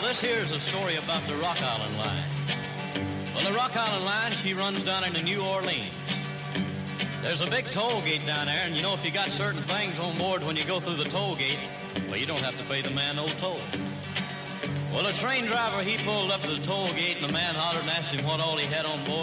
This here's a story about the Rock Island Line. Well, the Rock Island Line, she runs down into New Orleans. There's a big toll gate down there, and you know, if you got certain things on board when you go through the toll gate, well, you don't have to pay the man no toll. Well, a train driver, he pulled up to the toll gate, and the man hollered and asked him what all he had on board.